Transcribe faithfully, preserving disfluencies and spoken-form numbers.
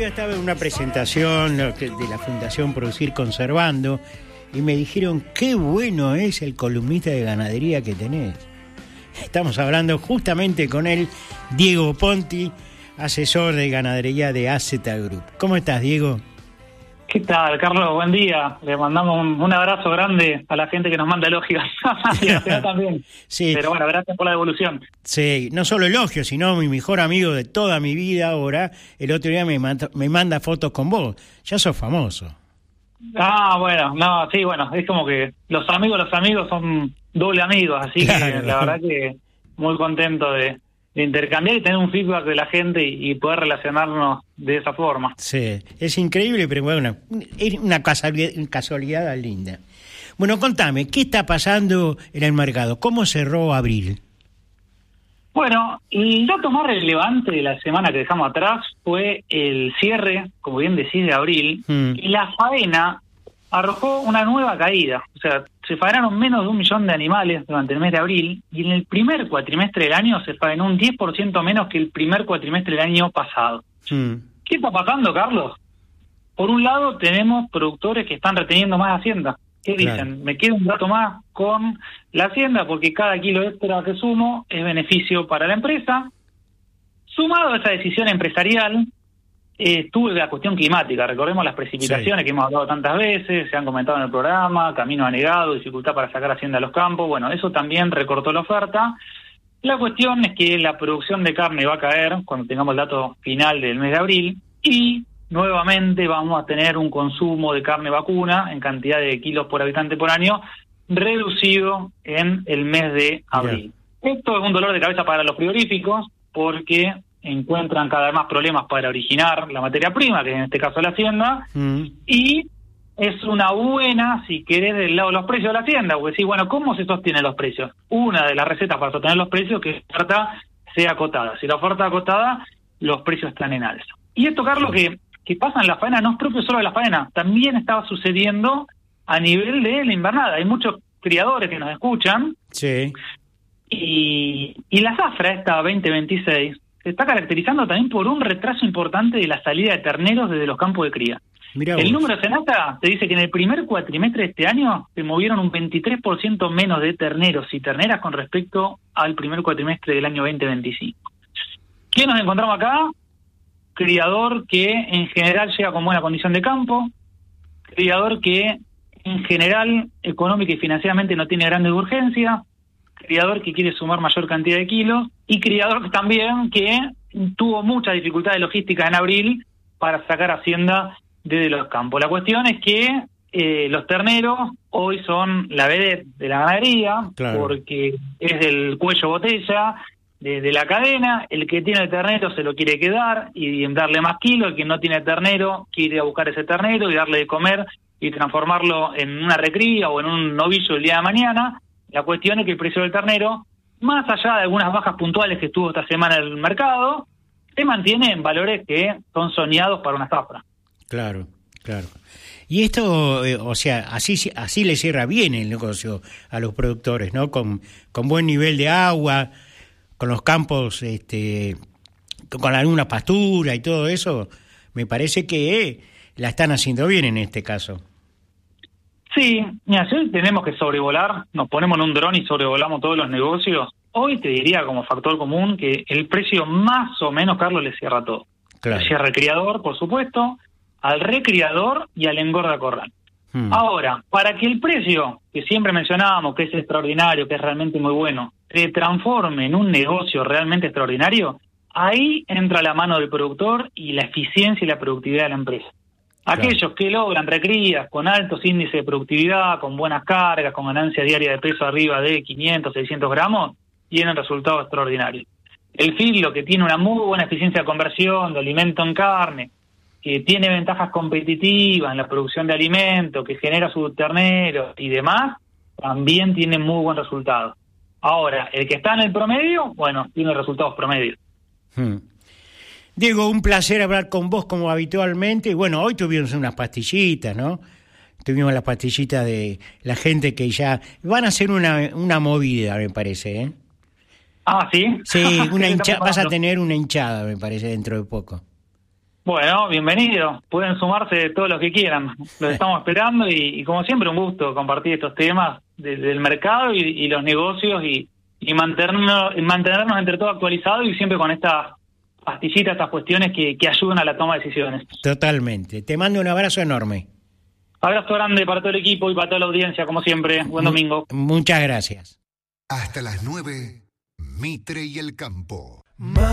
día estaba en una presentación de la Fundación Producir Conservando y me dijeron qué bueno es el columnista de ganadería que tenés. Estamos hablando justamente con él, Diego Ponti, asesor de ganadería de A Z Group. ¿Cómo estás, Diego? ¿Qué tal, Carlos? Buen día. Le mandamos un, un abrazo grande a la gente que nos manda elogios. Y a usted también. Sí. Pero bueno, gracias por la devolución. Sí, no solo elogios, sino mi mejor amigo de toda mi vida ahora, el otro día me manda, me manda fotos con vos. Ya sos famoso. Ah, bueno, no, sí, bueno, es como que los amigos, los amigos son doble amigos, así claro. Que la verdad que muy contento de, de intercambiar y tener un feedback de la gente y, y poder relacionarnos de esa forma. Sí, es increíble, pero bueno, es una casualidad, casualidad linda. Bueno, contame, ¿qué está pasando en el mercado? ¿Cómo cerró abril? Bueno, el dato más relevante de la semana que dejamos atrás fue el cierre, como bien decís, de abril, mm. y la faena arrojó una nueva caída. O sea, se faenaron menos de un millón de animales durante el mes de abril, y en el primer cuatrimestre del año se faenó un diez por ciento menos que el primer cuatrimestre del año pasado. Mm. ¿Qué está pasando, Carlos? Por un lado, tenemos productores que están reteniendo más hacienda. ¿Qué dicen? Claro. Me quedo un rato más con la hacienda porque cada kilo extra que sumo es beneficio para la empresa. Sumado a esa decisión empresarial, eh, estuvo la cuestión climática. Recordemos las precipitaciones sí. que hemos hablado tantas veces, se han comentado en el programa, camino anegado, dificultad para sacar hacienda a los campos. Bueno, eso también recortó la oferta. La cuestión es que la producción de carne va a caer cuando tengamos el dato final del mes de abril y nuevamente vamos a tener un consumo de carne vacuna en cantidad de kilos por habitante por año reducido en el mes de abril. Yeah. Esto es un dolor de cabeza para los frigoríficos porque encuentran cada vez más problemas para originar la materia prima, que en este caso es la hacienda, mm. y es una buena, si querés, del lado de los precios de la hacienda, porque sí, bueno, ¿cómo se sostienen los precios? Una de las recetas para sostener los precios es que la oferta sea acotada. Si la oferta es acotada, los precios están en alza. Y esto, Carlos, que que pasa en la faena no es propio solo de la faena, también estaba sucediendo a nivel de la invernada. Hay muchos criadores que nos escuchan. Sí. Y, y la zafra esta veinte veintiséis se está caracterizando también por un retraso importante de la salida de terneros desde los campos de cría. Mirá el vos. Número Senasa te dice que en el primer cuatrimestre de este año se movieron un veintitrés por ciento menos de terneros y terneras con respecto al primer cuatrimestre del año veinte veinticinco. ¿Qué nos encontramos acá? Criador que en general llega con buena condición de campo, criador que en general económica y financieramente no tiene grandes urgencias, criador que quiere sumar mayor cantidad de kilos y criador también que tuvo muchas dificultades logísticas en abril para sacar hacienda desde los campos. La cuestión es que eh, los terneros hoy son la vedette de la ganadería, claro. porque es el cuello botella De, de la cadena. El que tiene el ternero se lo quiere quedar y darle más kilos, el que no tiene ternero quiere ir a buscar ese ternero y darle de comer y transformarlo en una recría o en un novillo el día de mañana. La cuestión es que el precio del ternero, más allá de algunas bajas puntuales que estuvo esta semana en el mercado, se mantiene en valores que son soñados para una zafra. Claro, claro. Y esto, eh, o sea, así así le cierra bien el negocio a los productores, ¿no? Con, con buen nivel de agua, con los campos, este, con alguna pastura y todo eso, me parece que la están haciendo bien en este caso. Sí, mira, si hoy tenemos que sobrevolar, nos ponemos en un dron y sobrevolamos todos los negocios, hoy te diría como factor común que el precio más o menos, Carlos, le cierra todo. Claro. Le cierra al criador, por supuesto, al recriador y al engorda corral. Hmm. Ahora, para que el precio, que siempre mencionábamos que es extraordinario, que es realmente muy bueno, se transforme en un negocio realmente extraordinario, ahí entra la mano del productor y la eficiencia y la productividad de la empresa. Aquellos claro. que logran recrías con altos índices de productividad, con buenas cargas, con ganancia diaria de peso arriba de quinientos, seiscientos gramos, tienen resultados extraordinarios. El filo, que tiene una muy buena eficiencia de conversión de alimento en carne, que tiene ventajas competitivas en la producción de alimentos, que genera sus terneros y demás, también tiene muy buen resultado. Ahora, el que está en el promedio, bueno, tiene resultados promedios. Hmm. Diego, un placer hablar con vos como habitualmente. Y bueno, hoy tuvimos unas pastillitas, ¿no? Tuvimos las pastillitas de la gente que ya van a hacer una, una movida, me parece, ¿eh? Ah, ¿sí? Sí, una hincha, vas a tener una hinchada, me parece, dentro de poco. Bueno, bienvenido. Pueden sumarse todos los que quieran. Los estamos esperando y, y como siempre un gusto compartir estos temas de, del mercado y, y los negocios y, y mantenernos, mantenernos entre todo actualizados y siempre con estas pastillitas, estas cuestiones que, que ayudan a la toma de decisiones. Totalmente. Te mando un abrazo enorme. Abrazo grande para todo el equipo y para toda la audiencia, como siempre. Buen domingo. Muchas gracias. Hasta las nueve, Mitre y el Campo.